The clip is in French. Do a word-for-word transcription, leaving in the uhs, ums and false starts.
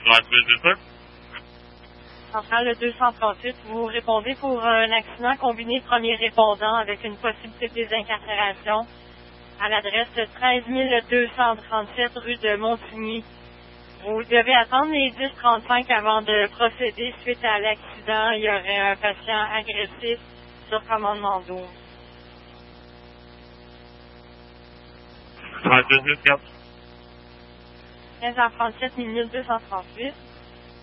trente-huit, c'est ça? Centrale le deux cent trente-huit, vous répondez pour un accident combiné premier répondant avec une possibilité de désincarcération à l'adresse treize mille deux cent trente-sept rue de Montigny. Vous devez attendre les dix heures trente-cinq avant de procéder suite à l'accident. Il y aurait un patient agressif sur commandement douze. trente-huit, quatre. quinze heures trente-sept minutes deux cent trente-huit.